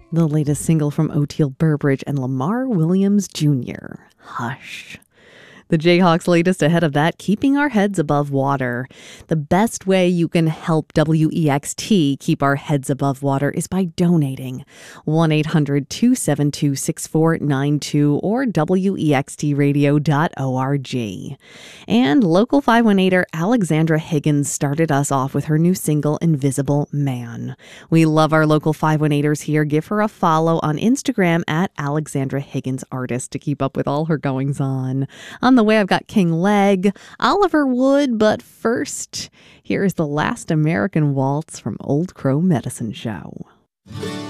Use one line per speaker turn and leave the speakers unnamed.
The latest single from Oteil Burbridge and Lamar Williams Jr., Hush. The Jayhawks' latest ahead of that, Keeping Our Heads Above Water. The best way you can help WEXT keep our heads above water is by donating. 1-800-272-6492 or wextradio.org. And local 518er Alexandra Higgins started us off with her new single, Invisible Man. We love our local 518ers here. Give her a follow on Instagram at Alexandra Higgins Artist to keep up with all her goings on. On the way, I've got King Leg, Oliver Wood, but first, here is the Last American Waltz from Old Crow Medicine Show.